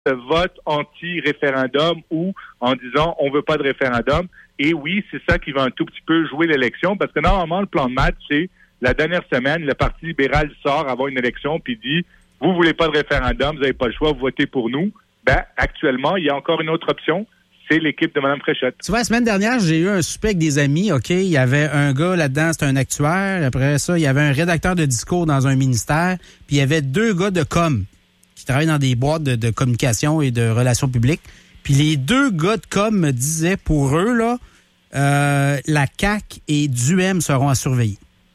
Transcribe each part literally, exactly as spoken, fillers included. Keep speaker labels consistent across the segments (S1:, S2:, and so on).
S1: ce vote anti-référendum ou en disant on veut pas de référendum. Et oui, c'est ça qui va un tout petit peu jouer l'élection, parce que normalement, le plan de match, c'est la dernière semaine, le Parti libéral sort avant une élection puis dit « Vous voulez pas de référendum, vous n'avez pas le choix, vous votez pour nous. » Ben, actuellement, il y a encore une autre option, c'est l'équipe de Mme Fréchette.
S2: Tu vois, la semaine dernière, j'ai eu un souper avec des amis, OK? Il y avait un gars là-dedans, c'était un actuaire. Après ça, il y avait un rédacteur de discours dans un ministère. Puis il y avait deux gars de com qui travaillent dans des boîtes de, de communication et de relations publiques. Puis les deux gars de com me disaient, pour eux, là, euh, la C A Q et Duhem seront à surveiller.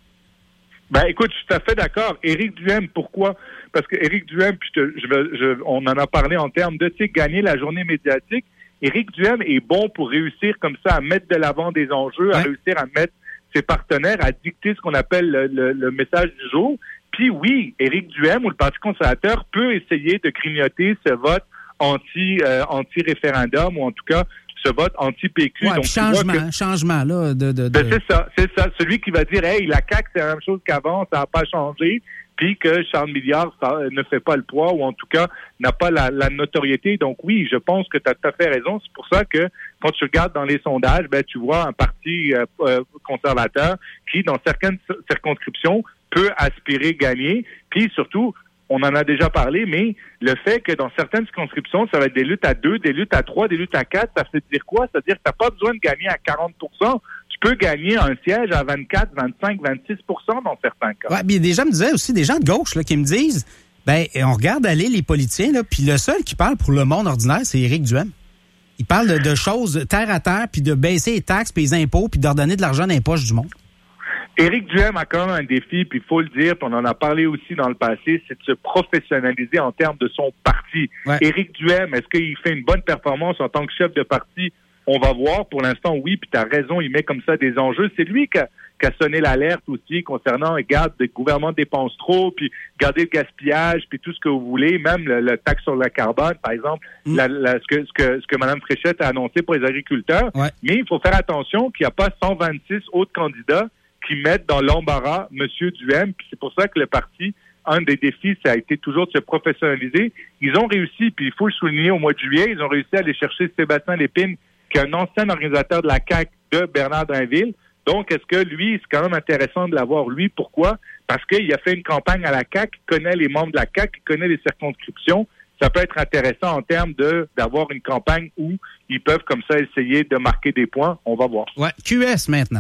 S1: Ben, écoute, je suis tout à fait d'accord. Éric Duhem, pourquoi? Parce que Éric Duhem, puis je, je, je, on en a parlé en termes de, tu sais, gagner la journée médiatique. Éric Duhem est bon pour réussir comme ça à mettre de l'avant des enjeux, à ouais. réussir à mettre ses partenaires, à dicter ce qu'on appelle le, le, le message du jour. Puis oui, Éric Duhem ou le Parti conservateur peut essayer de grignoter ce vote anti, euh, anti-référendum ou en tout cas ce vote anti-P Q.
S2: Ouais, donc, changement, que, changement, là. De, de, de...
S1: Ben, c'est ça, c'est ça. Celui qui va dire, hey, la C A Q, c'est la même chose qu'avant, ça n'a pas changé, puis que Charles Milliard ça, ne fait pas le poids, ou en tout cas, n'a pas la, la notoriété. Donc oui, je pense que tu as tout à fait raison. C'est pour ça que, quand tu regardes dans les sondages, ben, tu vois un parti euh, euh, conservateur qui, dans certaines circonscriptions, peut aspirer gagner, puis surtout, on en a déjà parlé, mais le fait que dans certaines circonscriptions, ça va être des luttes à deux, des luttes à trois, des luttes à quatre, ça veut dire quoi? Ça veut dire que tu n'as pas besoin de gagner à quarante pour cent. Tu peux gagner un siège à vingt-quatre, vingt-cinq, vingt-six pour cent dans certains cas.
S2: Ouais, bien, des gens me disaient aussi, des gens de gauche là, qui me disent, ben, on regarde aller les politiciens, là, puis le seul qui parle pour le monde ordinaire, c'est Éric Duhem. Il parle de, de choses terre à terre, puis de baisser les taxes, puis les impôts, puis d'ordonner de l'argent dans les poches du monde.
S1: Éric Duhem a quand même un défi, puis il faut le dire, puis on en a parlé aussi dans le passé, c'est de se professionnaliser en termes de son parti. Ouais. Éric Duhem, est-ce qu'il fait une bonne performance en tant que chef de parti? On va voir. Pour l'instant, oui, puis tu as raison, il met comme ça des enjeux. C'est lui qui a, qui a sonné l'alerte aussi concernant, regarde, le gouvernement dépense trop, puis garder le gaspillage, puis tout ce que vous voulez, même le, le taxe sur le carbone, par exemple, mmh. la, la, ce que ce que ce que Mme Fréchette a annoncé pour les agriculteurs. Ouais. Mais il faut faire attention qu'il n'y a pas cent vingt-six autres candidats qui mettent dans l'embarras M. Duhem. Puis c'est pour ça que le parti, un des défis, ça a été toujours de se professionnaliser. Ils ont réussi, puis il faut le souligner, au mois de juillet, ils ont réussi à aller chercher Sébastien Lépine, qui est un ancien organisateur de la C A Q de Bernard Drinville. Donc, est-ce que lui, c'est quand même intéressant de l'avoir, lui? Pourquoi? Parce qu'il a fait une campagne à la C A Q, il connaît les membres de la C A Q, il connaît les circonscriptions. Ça peut être intéressant en termes de d'avoir une campagne où ils peuvent comme ça essayer de marquer des points. On va voir.
S2: Ouais, Q S maintenant.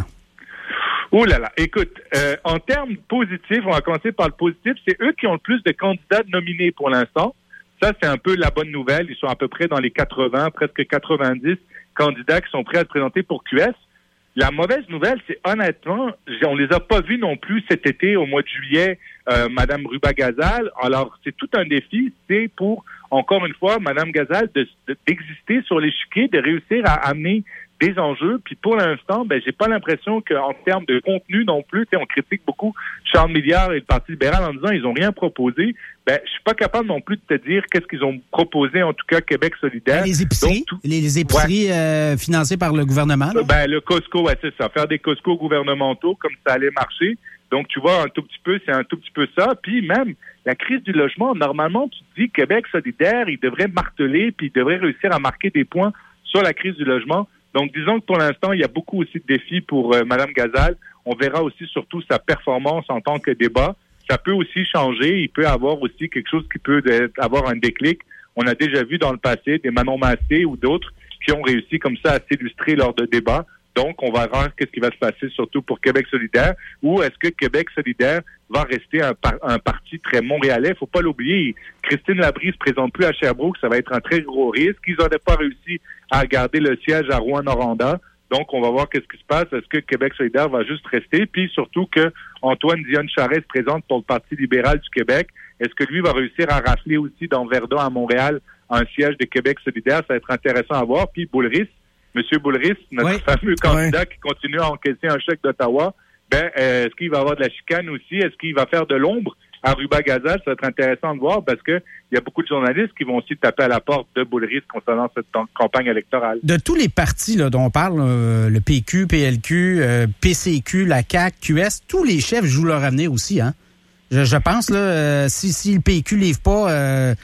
S1: Oh là là, écoute, euh, en termes positifs, on va commencer par le positif, c'est eux qui ont le plus de candidats nominés pour l'instant. Ça, c'est un peu la bonne nouvelle. Ils sont à peu près dans les quatre-vingts, presque quatre-vingt-dix candidats qui sont prêts à se présenter pour Q S. La mauvaise nouvelle, c'est honnêtement, on les a pas vus non plus cet été, au mois de juillet, euh, Mme Rubin-Gazal. Alors, c'est tout un défi, c'est pour, encore une fois, Mme Gazal de, de, d'exister sur l'échiquier, de réussir à amener des enjeux. Puis pour l'instant, ben j'ai pas l'impression qu'en termes de contenu non plus, on critique beaucoup Charles Milliard et le Parti libéral en disant ils ont rien proposé. Ben je suis pas capable non plus de te dire qu'est-ce qu'ils ont proposé, en tout cas Québec solidaire.
S2: Les épiceries, Donc, tout, les, les épiceries ouais. euh, financées par le gouvernement. Là?
S1: Ben le Costco, ouais, c'est ça, faire des Costco gouvernementaux comme ça allait marcher. Donc tu vois un tout petit peu, c'est un tout petit peu ça. Puis même la crise du logement, normalement tu te dis Québec solidaire, il devrait marteler puis il devrait réussir à marquer des points sur la crise du logement. Donc, disons que pour l'instant, il y a beaucoup aussi de défis pour euh, Mme Gazal. On verra aussi surtout sa performance en tant que débat. Ça peut aussi changer. Il peut avoir aussi quelque chose qui peut avoir un déclic. On a déjà vu dans le passé des Manon Massé ou d'autres qui ont réussi comme ça à s'illustrer lors de débats. Donc, on va voir qu'est-ce qui va se passer surtout pour Québec solidaire. Ou est-ce que Québec solidaire va rester un, par- un parti très montréalais? Faut pas l'oublier. Christine Labrie se présente plus à Sherbrooke. Ça va être un très gros risque. Ils n'auraient pas réussi à garder le siège à Rouyn-Noranda. Donc, on va voir qu'est-ce qui se passe. Est-ce que Québec solidaire va juste rester? Puis surtout que Antoine Dionne-Charest se présente pour le Parti libéral du Québec. Est-ce que lui va réussir à rafler aussi dans Verdun à Montréal un siège de Québec solidaire? Ça va être intéressant à voir. Puis Boulris, M. Boulris, notre oui. fameux candidat oui. qui continue à encaisser un chèque d'Ottawa, ben, euh, est-ce qu'il va avoir de la chicane aussi? Est-ce qu'il va faire de l'ombre à Rubin-Gazal? Ça va être intéressant de voir parce que il y a beaucoup de journalistes qui vont aussi taper à la porte de Boulris concernant cette campagne électorale.
S2: De tous les partis là, dont on parle, euh, le P Q, P L Q, euh, P C Q, la C A Q, Q S, tous les chefs jouent leur avenir aussi, hein? Je, je pense, là, euh, si, si le P Q livre pas... Euh,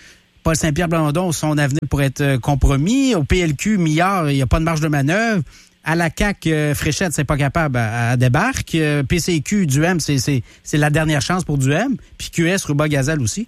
S2: Paul Saint-Pierre Plamondon, son avenir pourrait être compromis. Au P L Q, Millard, il n'y a pas de marge de manœuvre. À la C A Q, euh, Fréchette, c'est pas capable, à, à débarque. Euh, P C Q, Duhem, c'est, c'est, c'est la dernière chance pour Duhem. Puis Q S, Rouba-Gazal aussi.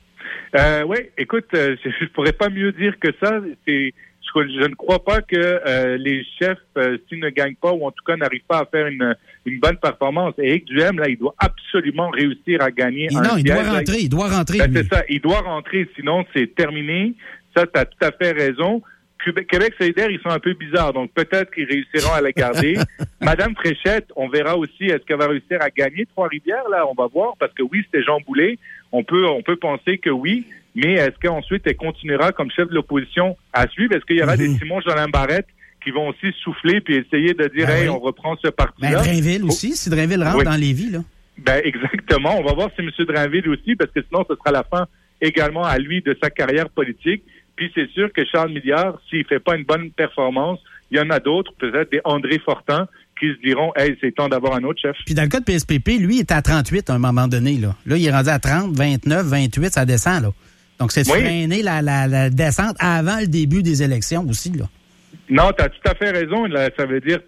S1: Euh, oui, écoute, euh, je, je pourrais pas mieux dire que ça. C'est, je, je ne crois pas que euh, les chefs, euh, s'ils ne gagnent pas, ou en tout cas n'arrivent pas à faire une, une bonne performance. Et Éric Duhem, là, il doit absolument réussir à gagner.
S2: Et
S1: un
S2: non, il
S1: siège,
S2: doit rentrer,
S1: là,
S2: il doit rentrer.
S1: Ben, c'est ça, il doit rentrer, sinon c'est terminé. Ça, tu as tout à fait raison. Québec solidaire, ils sont un peu bizarres, donc peut-être qu'ils réussiront à la garder. Madame Fréchette, on verra aussi, est-ce qu'elle va réussir à gagner Trois-Rivières, là, on va voir, parce que oui, c'était Jean Boulet, on peut, on peut penser que oui, mais est-ce qu'ensuite elle continuera comme chef de l'opposition à suivre? Est-ce qu'il y aura mm-hmm. des Simon-Jolin Barrette qui vont aussi souffler puis essayer de dire, ben hey, oui. on reprend ce parti-là?
S2: Ben, Drainville aussi, si Drainville rentre oui. dans Lévis, là.
S1: Ben, exactement, on va voir si M. Drainville aussi, parce que sinon, ce sera la fin également à lui de sa carrière politique. Puis c'est sûr que Charles Milliard, s'il fait pas une bonne performance, il y en a d'autres, peut-être des André Fortin, qui se diront « Hey, c'est temps d'avoir un autre chef. »
S2: Puis dans le cas de P S P P, lui, il était à trente-huit à un moment donné. Là, là il est rendu à trente, vingt-neuf, vingt-huit, ça descend. Là. Donc c'est de oui. freiner la, la, la descente avant le début des élections aussi. Là.
S1: Non, tu as tout à fait raison. Là, ça veut dire...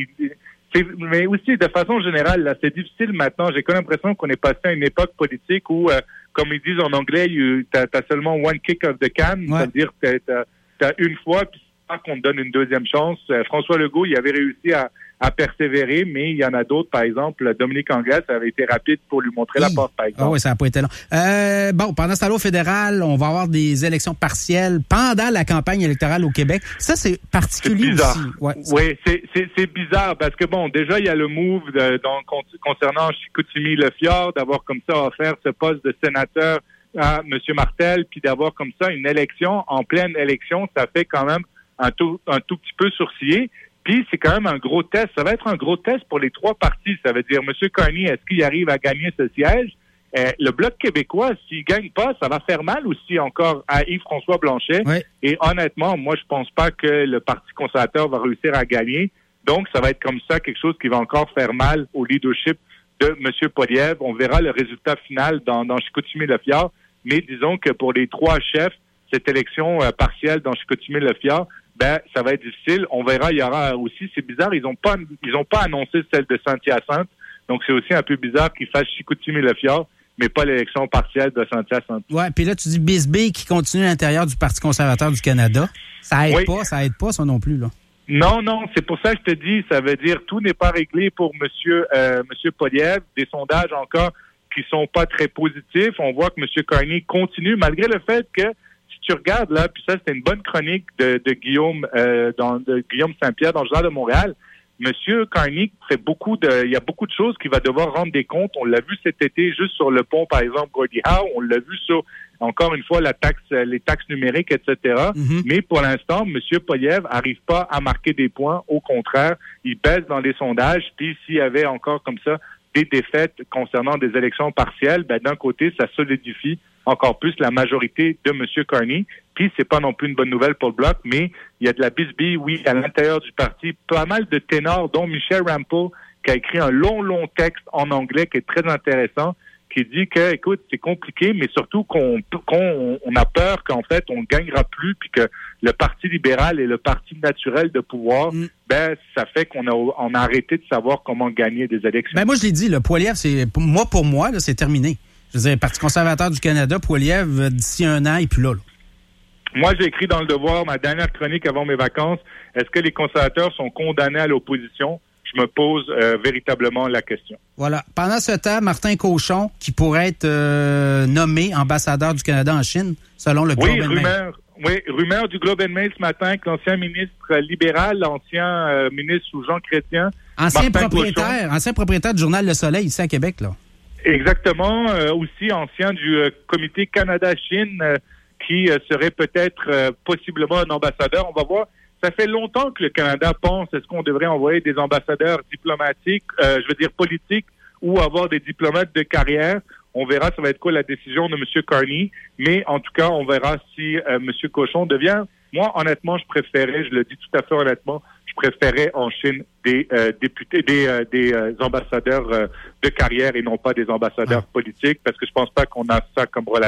S1: C'est, mais aussi, de façon générale, là, c'est difficile maintenant. J'ai comme l'impression qu'on est passé à une époque politique où... Euh, comme ils disent en anglais, tu as seulement one kick of the can, ouais. c'est-à-dire que tu as une fois, puis c'est pas qu'on te donne une deuxième chance. Euh, François Legault, il avait réussi à, à persévérer, mais il y en a d'autres, par exemple, Dominique Anglade, ça avait été rapide pour lui montrer oui. la porte, par exemple.
S2: Ah oui, ça n'a pas été long. Euh, bon, pendant ce temps-là, au fédéral, on va avoir des élections partielles pendant la campagne électorale au Québec. Ça, c'est particulier
S1: c'est bizarre.
S2: aussi. Ouais,
S1: oui, c'est, c'est, c'est bizarre parce que, bon, déjà, il y a le move de, donc, concernant Chicoutimi-Le-Fjord, d'avoir comme ça offert ce poste de sénateur à M. Martel, puis d'avoir comme ça une élection, en pleine élection, ça fait quand même un tout, un tout petit peu sourciller. Puis, c'est quand même un gros test. Ça va être un gros test pour les trois partis. Ça veut dire, M. Carney, est-ce qu'il arrive à gagner ce siège? Euh, le Bloc québécois, s'il gagne pas, ça va faire mal aussi encore à Yves-François Blanchet. Oui. Et honnêtement, moi, je pense pas que le Parti conservateur va réussir à gagner. Donc, ça va être comme ça, quelque chose qui va encore faire mal au leadership de M. Poilievre. On verra le résultat final dans, dans Chicoutimi-Le-Fjord. Mais disons que pour les trois chefs, cette élection euh, partielle dans Chicoutimi-Le-Fjord, ben, ça va être difficile. On verra, il y aura aussi, c'est bizarre, ils ont pas, ils ont pas annoncé celle de Saint-Hyacinthe. Donc, c'est aussi un peu bizarre qu'ils fassent Chicoutimi-Le-Fjord, mais pas l'élection partielle de Saint-Hyacinthe. Ouais,
S2: puis là, tu dis Bisbee qui continue à l'intérieur du Parti conservateur du Canada. Ça aide oui. pas, ça aide pas, ça non plus, là.
S1: Non, non, c'est pour ça que je te dis, ça veut dire tout n'est pas réglé pour monsieur, euh, monsieur Poilievre. Des sondages encore qui sont pas très positifs. On voit que monsieur Carney continue, malgré le fait que tu regardes là, puis ça c'était une bonne chronique de, de Guillaume euh, dans, de Guillaume Saint-Pierre dans le Journal de Montréal. Monsieur Carney fait beaucoup de, il y a beaucoup de choses qu'il va devoir rendre des comptes. On l'a vu cet été juste sur le pont, par exemple, Gordie Howe. On l'a vu sur, encore une fois, la taxe, les taxes numériques, et cetera. Mm-hmm. Mais pour l'instant, monsieur Poilievre arrive pas à marquer des points. Au contraire, il baisse dans les sondages. Puis s'il y avait encore comme ça des défaites concernant des élections partielles, ben d'un côté, ça solidifie encore plus la majorité de M. Carney. Puis, c'est pas non plus une bonne nouvelle pour le Bloc, mais il y a de la bisbille, oui, à l'intérieur du parti. Pas mal de ténors, dont Michel Rampo, qui a écrit un long, long texte en anglais qui est très intéressant, qui dit que, écoute, c'est compliqué, mais surtout qu'on, qu'on on a peur qu'en fait, on ne gagnera plus, puis que le Parti libéral est le parti naturel de pouvoir. Mm. Ben, ça fait qu'on a, on a arrêté de savoir comment gagner des élections.
S2: Ben, moi, je l'ai dit, le Poilievre, c'est, moi, pour moi, là, c'est terminé. Je veux dire, le Parti conservateur du Canada, Poilievre, d'ici un an, et puis là, là.
S1: Moi, j'ai écrit dans Le Devoir, ma dernière chronique avant mes vacances, est-ce que les conservateurs sont condamnés à l'opposition? Je me pose euh, véritablement la question.
S2: Voilà. Pendant ce temps, Martin Cochon, qui pourrait être euh, nommé ambassadeur du Canada en Chine, selon le Globe
S1: oui,
S2: and Mail.
S1: Rumeur, oui, rumeur du Globe and Mail ce matin que l'ancien ministre libéral, l'ancien euh, ministre sous Jean Chrétien,
S2: ancien propriétaire, Cochon, ancien propriétaire du Journal Le Soleil ici à Québec, là.
S1: Exactement. Euh, aussi ancien du euh, comité Canada-Chine, euh, qui euh, serait peut-être euh, possiblement un ambassadeur. On va voir. Ça fait longtemps que le Canada pense, est-ce qu'on devrait envoyer des ambassadeurs diplomatiques, euh, je veux dire politiques, ou avoir des diplomates de carrière. On verra, ça va être quoi la décision de M. Carney. Mais en tout cas, on verra si euh, M. Cochon devient... Moi, honnêtement, je préférais, je le dis tout à fait honnêtement, je préférais en Chine des euh, députés, des, euh, des euh, ambassadeurs euh, de carrière et non pas des ambassadeurs ah. politiques, parce que je pense pas qu'on a ça comme relation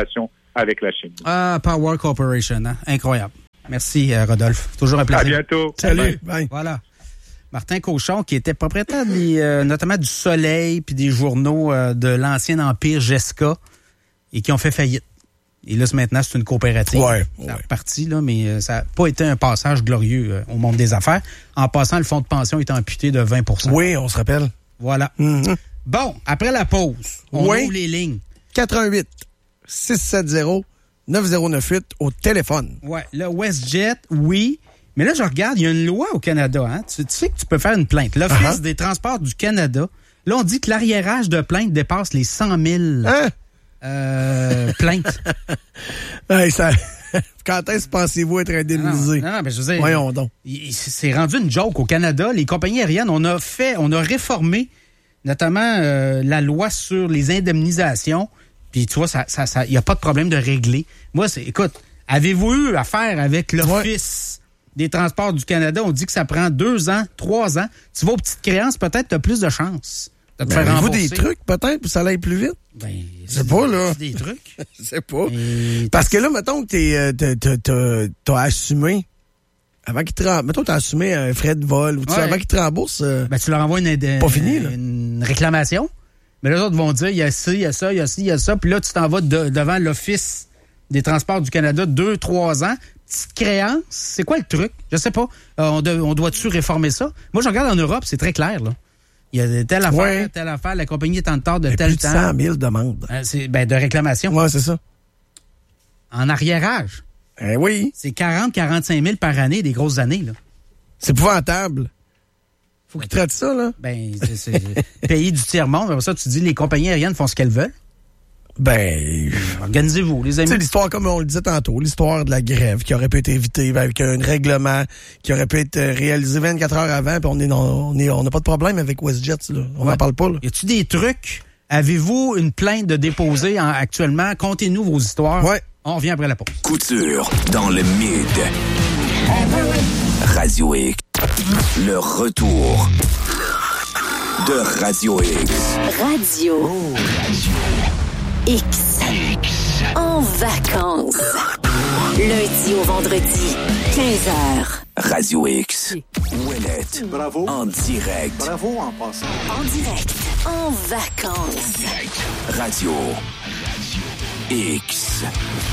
S1: avec la Chine.
S2: Ah, Power Corporation, hein? Incroyable. Merci, euh, Rodolphe. Toujours un plaisir.
S1: À bientôt.
S3: Salut. Bye.
S2: Voilà. Martin Cochon, qui était propriétaire des, euh, notamment du Soleil puis des journaux euh, de l'ancien empire Gesca et qui ont fait faillite. Et là, maintenant, c'est une coopérative.
S3: Ouais,
S2: ça
S3: ouais.
S2: a reparti, là, mais euh, ça n'a pas été un passage glorieux euh, au monde des affaires. En passant, le fonds de pension est amputé de vingt pour cent.
S3: Oui, on se rappelle.
S2: Voilà.
S3: Mm-hmm.
S2: Bon, après la pause, on
S3: Oui.
S2: ouvre les lignes.
S3: quatre un huit, six sept zéro, neuf zéro neuf huit au téléphone.
S2: Ouais, le WestJet, oui. Mais là, je regarde, il y a une loi au Canada. Hein? Tu, tu sais que tu peux faire une plainte. L'Office
S3: Uh-huh.
S2: des transports du Canada, là, on dit que l'arriérage de plainte dépasse les cent mille
S3: Hein?
S2: euh, plaintes.
S3: Hey, ça... Quand est-ce que pensez-vous être indemnisé?
S2: Non, non, non, mais je veux dire,
S3: Voyons donc.
S2: il- c'est rendu une joke au Canada. Les compagnies aériennes, on a fait, on a réformé notamment euh, la loi sur les indemnisations. Puis tu vois, ça, ça, ça, y a pas de problème de régler. Moi, c'est, écoute, avez-vous eu affaire avec l'Office des transports du Canada? On dit que ça prend deux ans, trois ans. Tu vas aux petites créances, peut-être tu as plus de chances de te
S3: Ben,
S2: faire
S3: avez-vous
S2: rembourser.
S3: des trucs, peut-être, pour que ça aille plus vite?
S2: Ben,
S3: Je sais pas, là.
S2: c'est des trucs.
S3: Je sais pas.
S2: Et-
S3: Parce que là, mettons que t'es, euh, t'as, t'as, t'as, t'as assumé, avant qu'il te remboursent, mettons que t'as assumé un frais de vol, ou tu sais,
S2: Ouais.
S3: avant qu'il te remboursent, euh,
S2: Ben, tu leur envoies une, une,
S3: Pas fini, là.
S2: une réclamation. Mais les autres vont dire, il y a ci, il y a ça, il y a ci, il y a ça. Puis là, tu t'en vas de- devant l'Office des transports du Canada, deux, trois ans. Petite créance, c'est quoi le truc? Je sais pas. Euh, on, de- on doit-tu réformer ça? Moi, je regarde en Europe, c'est très clair, là. Il y a telle affaire,
S3: Ouais.
S2: telle affaire, la compagnie est en retard de
S3: il y a
S2: tel
S3: plus de
S2: temps.
S3: cent mille demandes.
S2: Euh, c'est, ben, de réclamation.
S3: Ouais, c'est ça.
S2: En arriérage,
S3: Eh oui,
S2: c'est quarante à quarante-cinq mille par année, des grosses années, là.
S3: c'est épouvantable. Faut qu'ils traitent ça, là.
S2: Ben, c'est, c'est pays du tiers-monde. Après ça, tu dis, les compagnies aériennes font ce qu'elles veulent.
S3: Ben,
S2: Organisez-vous, les
S3: tu
S2: amis.
S3: sais, l'histoire, comme on le disait tantôt, l'histoire de la grève qui aurait pu être évitée avec un règlement qui aurait pu être réalisé vingt-quatre heures avant, puis on est non- on est, on n'a pas de problème avec WestJet, là. On n'en
S2: Ouais.
S3: parle pas, là.
S2: Y a-tu des trucs? Avez-vous une plainte de déposer en- actuellement? Contez-nous vos histoires.
S3: Ouais.
S2: On revient après la pause.
S4: Couture dans le mid. Radio X. Le retour de Radio X.
S5: Radio X. En vacances. Lundi au vendredi, quinze heures.
S4: Radio X. Ouellette.
S6: Bravo.
S4: En direct.
S6: Bravo en passant.
S5: En direct. En vacances.
S4: Radio X.